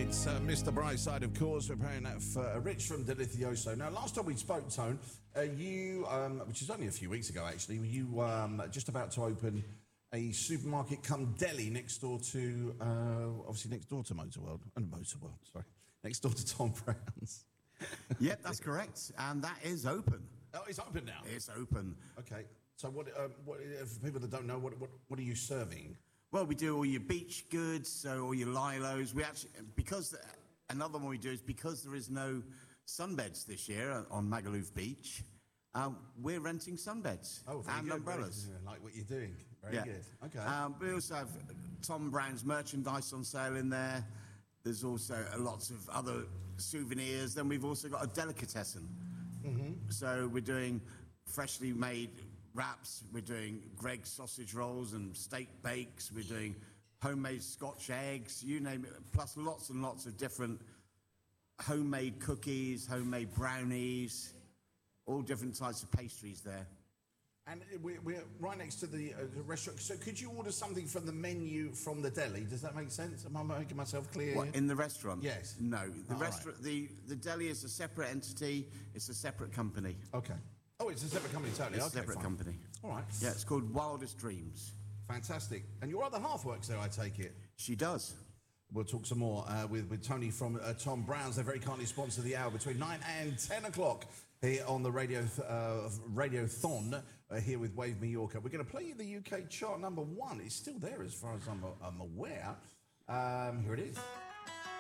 It's Mr. Brightside, of course. We're playing that for Rich from Delizioso. Now, last time we spoke, Tone, you, which is only a few weeks ago, actually, you just about to open a supermarket come deli next door to, obviously next door to Motorworld, sorry. Next door to Tom Brown's. Yep, that's correct. And that is open. Oh, it's open now? It's open. Okay. So what for people that don't know, what are you serving? Well, we do all your beach goods, so all your lilos. We actually, because another one we do is because there is no sunbeds this year on Magaluf Beach, we're renting sunbeds and umbrellas. Very, like what you're doing. Very good. Okay. We also have Tom Brown's merchandise on sale in there. There's also lots of other souvenirs. Then we've also got a delicatessen. Mm-hmm. So we're doing freshly made wraps, we're doing Greg's sausage rolls and steak bakes, we're doing homemade Scotch eggs, you name it, plus lots and lots of different homemade cookies, homemade brownies, all different types of pastries there. And we're right next to the restaurant, so could you order something from the menu from the deli? Does that make sense? Am I making myself clear? What, in the restaurant? Yes. No, the restaurant, right. The deli is a separate entity, it's a separate company. Okay. Oh, it's a separate company, totally. It's a separate company. All right. Yeah, it's called Wildest Dreams. Fantastic. And your other half works there, I take it? She does. We'll talk some more with Tony from Tom Brown's. They very kindly sponsor the hour between 9 and 10 o'clock here on the Radiothon here with Wave Mallorca. We're going to play you the UK chart number 1. It's still there as far as I'm aware. Here it is.